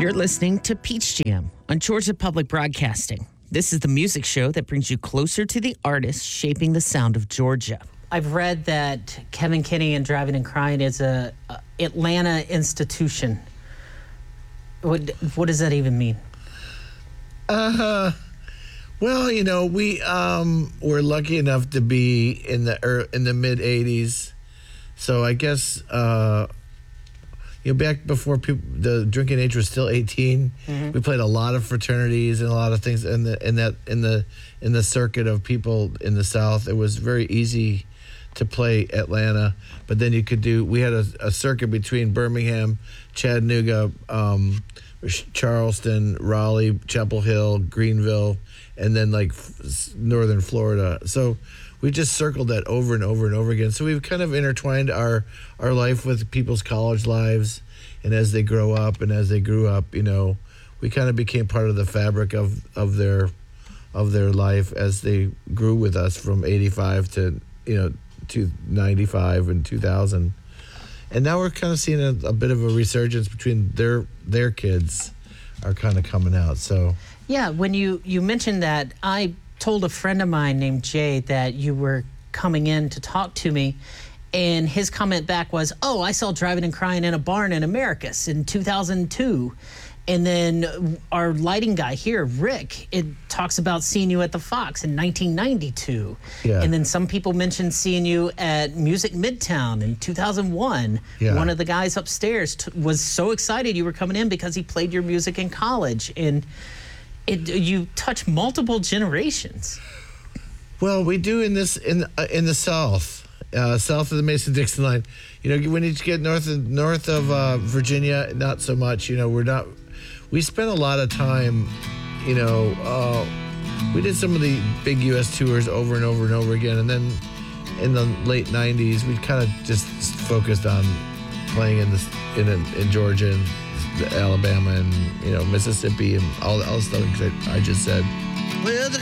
You're listening to Peach Jam on Georgia Public Broadcasting. This is the music show that brings you closer to the artists shaping the sound of Georgia. I've read that Kevin Kinney and Driving and Crying is a Atlanta institution. What does that even mean? Well, you know, we were lucky enough to be in the mid '80s, so I guess back before the drinking age was still 18, we played a lot of fraternities and a lot of things in the circuit of people in the South. It was very easy to play Atlanta, but then we had a circuit between Birmingham, Chattanooga, Charleston, Raleigh, Chapel Hill, Greenville, and then like northern Florida. So we just circled that over and over and over again. So we've kind of intertwined our life with people's college lives, and as they grow up and as they grew up, you know, we kind of became part of the fabric of their life as they grew with us from 85 to 95 and 2000. And now we're kind of seeing a bit of a resurgence between their kids are kind of coming out. So yeah, when you mentioned that, I told a friend of mine named Jay that you were coming in to talk to me, and his comment back was, "Oh, I saw Driving and Crying in a barn in Americus in 2002." And then our lighting guy here, Rick, it talks about seeing you at the Fox in 1992. Yeah. And then some people mentioned seeing you at Music Midtown in 2001. Yeah. One of the guys upstairs was so excited you were coming in because he played your music in college. And you touch multiple generations. Well, we do in the South, south of the Mason-Dixon line. You know, when you get north of Virginia, not so much. You know, we spent a lot of time, you know, we did some of the big U.S. tours over and over and over again. And then in the late 90s, we kind of just focused on playing in Georgia and Alabama and, you know, Mississippi and all the stuff I just said. Well, the